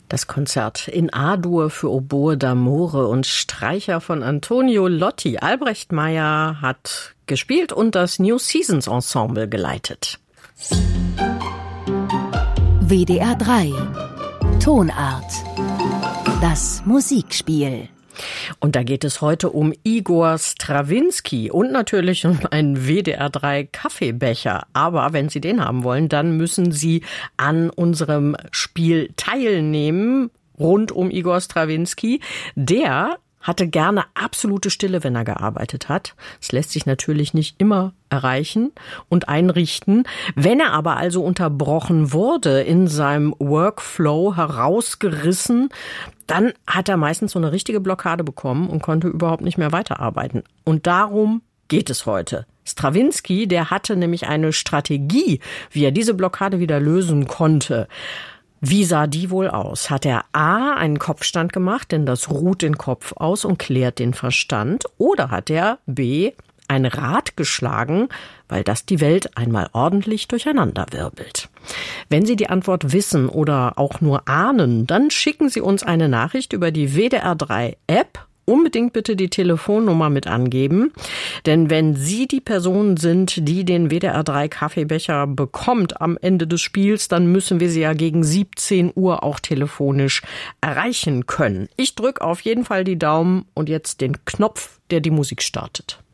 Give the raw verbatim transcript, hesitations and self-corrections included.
Das Konzert in A-Dur für Oboe d'Amore und Streicher von Antonio Lotti. Albrecht Meyer hat gespielt und das New Seasons Ensemble geleitet. W D R drei Tonart. Das Musikspiel. Und da geht es heute um Igor Strawinski und natürlich um einen W D R drei Kaffeebecher. Aber wenn Sie den haben wollen, dann müssen Sie an unserem Spiel teilnehmen rund um Igor Strawinski. Der hatte gerne absolute Stille, wenn er gearbeitet hat. Das lässt sich natürlich nicht immer erreichen und einrichten. Wenn er aber also unterbrochen wurde, in seinem Workflow herausgerissen, dann hat er meistens so eine richtige Blockade bekommen und konnte überhaupt nicht mehr weiterarbeiten. Und darum geht es heute. Strawinski, der hatte nämlich eine Strategie, wie er diese Blockade wieder lösen konnte. Wie sah die wohl aus? Hat er A, einen Kopfstand gemacht, denn das ruht den Kopf aus und klärt den Verstand? Oder hat er B, ein Rad geschlagen, weil das die Welt einmal ordentlich durcheinanderwirbelt? Wenn Sie die Antwort wissen oder auch nur ahnen, dann schicken Sie uns eine Nachricht über die W D R drei App. Unbedingt bitte die Telefonnummer mit angeben, denn wenn Sie die Person sind, die den W D R drei Kaffeebecher bekommt am Ende des Spiels, dann müssen wir Sie ja gegen siebzehn Uhr auch telefonisch erreichen können. Ich drücke auf jeden Fall die Daumen und jetzt den Knopf, der die Musik startet.